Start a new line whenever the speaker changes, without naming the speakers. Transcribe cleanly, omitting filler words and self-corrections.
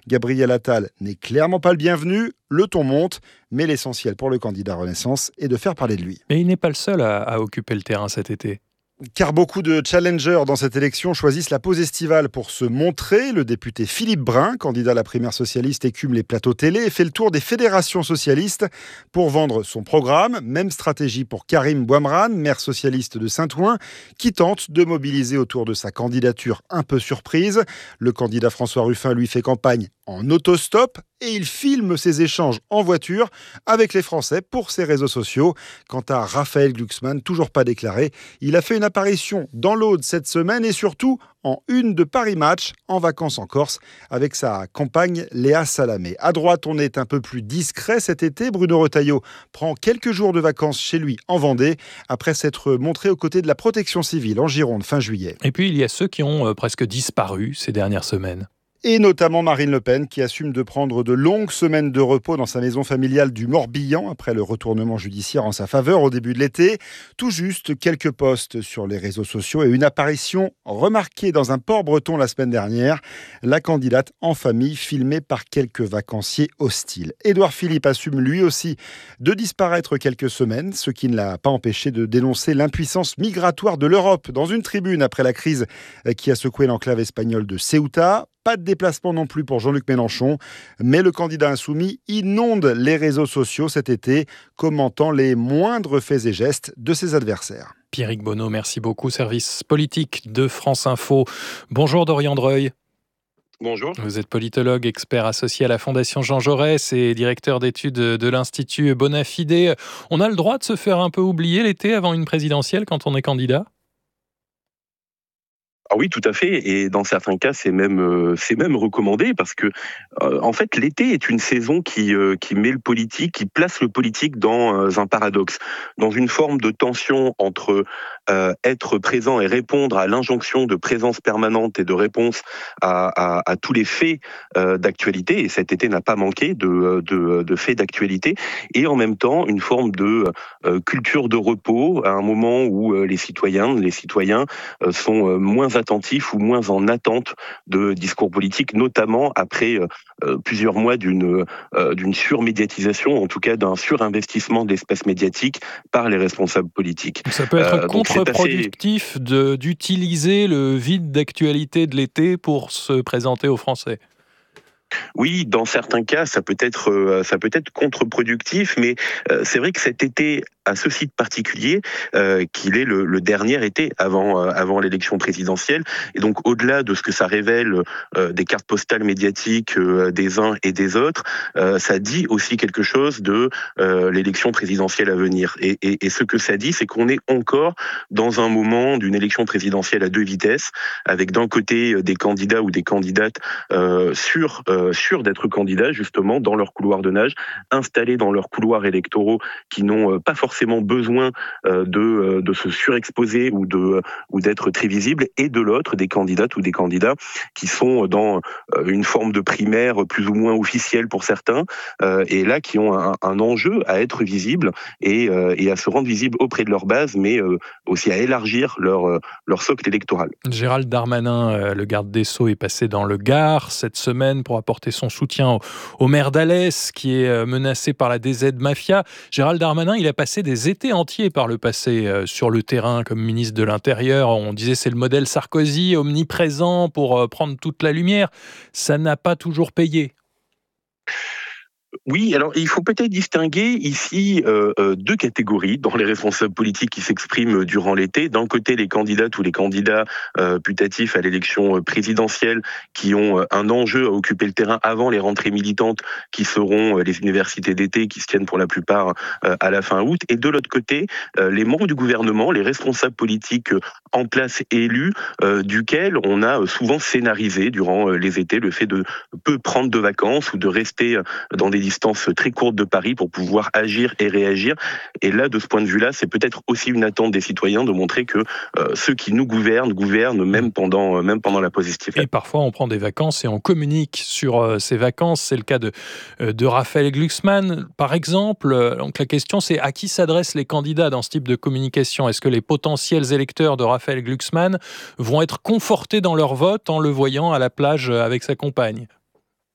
Gabriel Attal n'est clairement pas le bienvenu. Le ton monte, mais l'essentiel pour le candidat Renaissance est de faire parler de lui.
Mais il n'est pas le seul à occuper le terrain cet été.
Car beaucoup de challengers dans cette élection choisissent la pause estivale pour se montrer. Le député Philippe Brun, candidat à la primaire socialiste, écume les plateaux télé et fait le tour des fédérations socialistes pour vendre son programme. Même stratégie pour Karim Bouamran, maire socialiste de Saint-Ouen, qui tente de mobiliser autour de sa candidature un peu surprise. Le candidat François Ruffin lui fait campagne en autostop et il filme ses échanges en voiture avec les Français pour ses réseaux sociaux. Quant à Raphaël Glucksmann, toujours pas déclaré, il a fait une apparition dans l'Aude cette semaine et surtout en une de Paris Match, en vacances en Corse, avec sa compagne Léa Salamé. À droite, on est un peu plus discret cet été. Bruno Retailleau prend quelques jours de vacances chez lui en Vendée, après s'être montré aux côtés de la protection civile en Gironde fin juillet.
Et puis il y a ceux qui ont presque disparu ces dernières semaines.
Et notamment Marine Le Pen, qui assume de prendre de longues semaines de repos dans sa maison familiale du Morbihan, après le retournement judiciaire en sa faveur au début de l'été. Tout juste quelques posts sur les réseaux sociaux et une apparition remarquée dans un port breton la semaine dernière. La candidate en famille, filmée par quelques vacanciers hostiles. Édouard Philippe assume lui aussi de disparaître quelques semaines, ce qui ne l'a pas empêché de dénoncer l'impuissance migratoire de l'Europe dans une tribune après la crise qui a secoué l'enclave espagnole de Ceuta. Pas de déplacement non plus pour Jean-Luc Mélenchon, mais le candidat insoumis inonde les réseaux sociaux cet été, commentant les moindres faits et gestes de ses adversaires.
Pierrick Bonneau, merci beaucoup. Service politique de France Info. Bonjour Dorian Dreuil.
Bonjour.
Vous êtes politologue, expert associé à la Fondation Jean Jaurès et directeur d'études de l'Institut Bonafide. On a le droit de se faire un peu oublier l'été avant une présidentielle quand on est candidat ?
Ah oui, tout à fait. Et dans certains cas, c'est même recommandé parce que, en fait, l'été est une saison qui met le politique, qui place le politique dans un paradoxe, dans une forme de tension entre être présent et répondre à l'injonction de présence permanente et de réponse à tous les faits d'actualité. Et cet été n'a pas manqué de faits d'actualité. Et en même temps, une forme de culture de repos à un moment où les citoyens sont moins attentifs ou moins en attente de discours politiques, notamment après plusieurs mois d'une surmédiatisation, en tout cas d'un surinvestissement de l'espace médiatique par les responsables politiques.
Ça peut être contre-productif d'utiliser le vide d'actualité de l'été pour se présenter aux Français.
Oui, dans certains cas, ça peut être contre-productif, mais c'est vrai que cet été a ceci de particulier qu'il est le dernier été avant l'élection présidentielle, et donc au-delà de ce que ça révèle des cartes postales médiatiques des uns et des autres, ça dit aussi quelque chose de l'élection présidentielle à venir. Et ce que ça dit, c'est qu'on est encore dans un moment d'une élection présidentielle à deux vitesses, avec d'un côté des candidats ou des candidates sûrs d'être candidats justement dans leur couloir de nage, installés dans leurs couloirs électoraux qui n'ont pas forcément besoin de se surexposer ou d'être très visibles, et de l'autre des candidates ou des candidats qui sont dans une forme de primaire plus ou moins officielle pour certains, et là qui ont un enjeu à être visibles et à se rendre visibles auprès de leur base, mais aussi à élargir leur socle électoral.
Gérald Darmanin, le garde des Sceaux, est passé dans le Gard cette semaine pour apporter son soutien au maire d'Alès qui est menacé par la DZ Mafia. Gérald Darmanin, il a passé des étés entiers par le passé sur le terrain comme ministre de l'Intérieur. On disait c'est le modèle Sarkozy, omniprésent pour prendre toute la lumière. Ça n'a pas toujours payé.
Oui, alors il faut peut-être distinguer ici deux catégories dans les responsables politiques qui s'expriment durant l'été. D'un côté, les candidates ou les candidats putatifs à l'élection présidentielle qui ont un enjeu à occuper le terrain avant les rentrées militantes qui seront les universités d'été qui se tiennent pour la plupart à la fin août. Et de l'autre côté, les membres du gouvernement, les responsables politiques en place et élus, duquel on a souvent scénarisé durant les étés le fait de peu prendre de vacances ou de rester dans des distances très courtes de Paris pour pouvoir agir et réagir. Et là, de ce point de vue-là, c'est peut-être aussi une attente des citoyens de montrer que ceux qui nous gouvernent même pendant la pause estivale.
Et parfois, on prend des vacances et on communique sur ces vacances. C'est le cas de Raphaël Glucksmann, par exemple. Donc la question, c'est à qui s'adressent les candidats dans ce type de communication ? Est-ce que les potentiels électeurs de Raphaël Glucksmann vont être confortés dans leur vote en le voyant à la plage avec sa compagne ?